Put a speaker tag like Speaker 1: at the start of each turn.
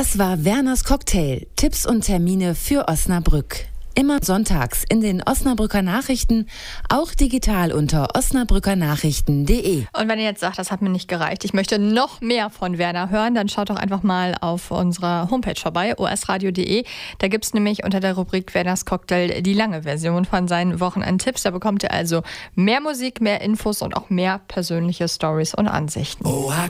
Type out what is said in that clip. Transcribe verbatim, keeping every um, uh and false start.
Speaker 1: Das war Werners Cocktail. Tipps und Termine für Osnabrück. Immer sonntags in den Osnabrücker Nachrichten, auch digital unter osnabrückernachrichten punkt de.
Speaker 2: Und wenn ihr jetzt sagt, das hat mir nicht gereicht, ich möchte noch mehr von Werner hören, dann schaut doch einfach mal auf unserer Homepage vorbei, o s radio punkt de. Da gibt es nämlich unter der Rubrik Werners Cocktail die lange Version von seinen Wochenendtipps. Da bekommt ihr also mehr Musik, mehr Infos und auch mehr persönliche Stories und Ansichten.
Speaker 3: Oh, I